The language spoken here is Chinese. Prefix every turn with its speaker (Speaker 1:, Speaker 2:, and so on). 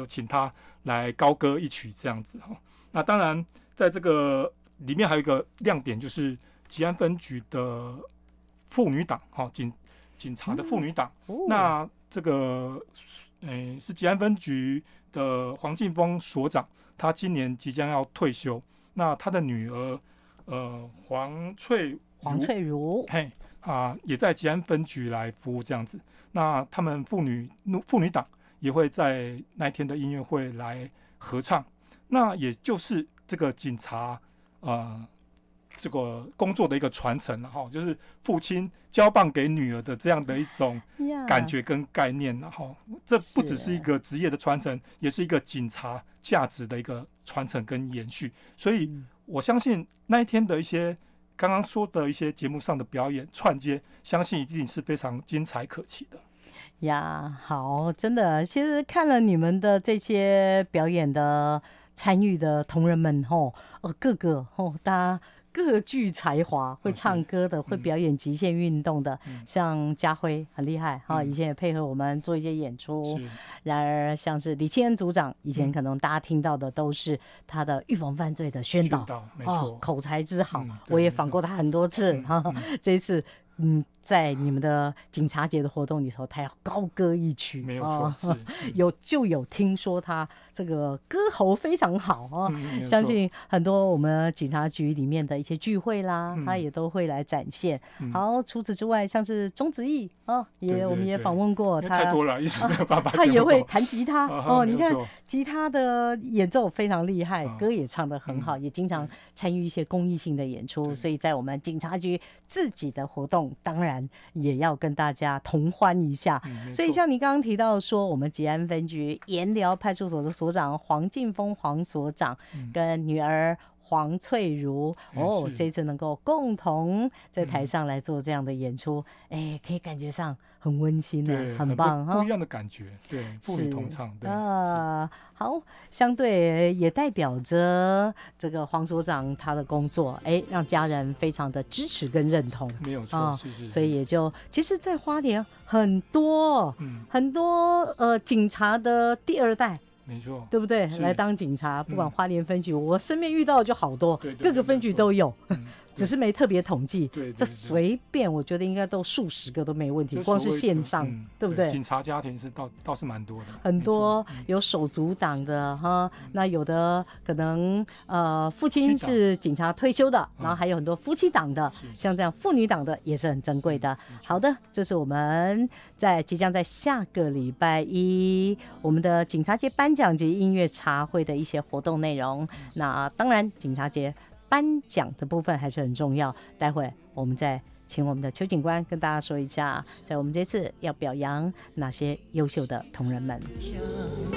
Speaker 1: 请他来高歌一曲这样子哈。那当然，在这个里面还有一个亮点，就是吉安分局的妇女党哈，警察的妇女党。那这个是吉安分局的黄进峰所长，他今年即将要退休。那他的女儿黄翠如，也在吉安分局来服务这样子。那他们妇女党也会在那一天的音乐会来合唱。那也就是这个警察这个工作的一个传承哈，就是父亲交棒给女儿的这样的一种感觉跟概念哈。这不只是一个职业的传承，也是一个警察价值的一个传承跟延续。所以我相信那一天的一些刚刚说的一些节目上的表演串接，相信一定是非常精彩可期的。
Speaker 2: 呀，好，真的，其实看了你们的这些表演的参与的同仁们各个大家各具才华，会唱歌的，会表演极限运动的，像家辉很厉害以前也配合我们做一些演出。然而像是李庆恩组长，以前可能大家听到的都是他的预防犯罪的宣导，
Speaker 1: 没错，
Speaker 2: 口才之好，我也访过他很多次这一次在你们的警察节的活动里头，他要高歌一曲，
Speaker 1: 没有错，
Speaker 2: 有听说他这个歌喉非常好相信很多我们警察局里面的一些聚会啦，他也都会来展现。好，除此之外，像是钟子义我们也访问过他，
Speaker 1: 太多了，一时没有办法。
Speaker 2: 他也会弹吉他你看吉他的演奏非常厉害，歌也唱得很好，也经常参与一些公益性的演出，所以在我们警察局自己的活动，当然也要跟大家同欢一下。所以像你刚刚提到说，我们吉安分局盐寮派出所的所长黄进峰黄所长跟女儿黄翠如这次能够共同在台上来做这样的演出，可以感觉上很温馨很棒
Speaker 1: 不一样的感觉，对，妇女同唱，对
Speaker 2: 好，相对也代表着这个黄所长他的工作，让家人非常的支持跟认同，
Speaker 1: 没有错，
Speaker 2: 所以也就其实，在花莲很多警察的第二代。
Speaker 1: 没错，
Speaker 2: 对不对？来当警察，不管花莲分局，我身边遇到的就好多，各个分局都有，只是没特别统计。这随便我觉得应该都数十个都没问题，光是线上，对不对？
Speaker 1: 警察家庭是倒是蛮多的，
Speaker 2: 很多有手足党的那有的可能父亲是警察退休的，然后还有很多夫妻党的，像这样妇女党的也是很珍贵的。好的，这是我们即将在下个礼拜一我们的警察节颁奖节音乐茶会的一些活动内容。那当然警察节颁奖的部分还是很重要，待会我们再请我们的邱警官跟大家说一下，在我们这次要表扬哪些优秀的同仁们。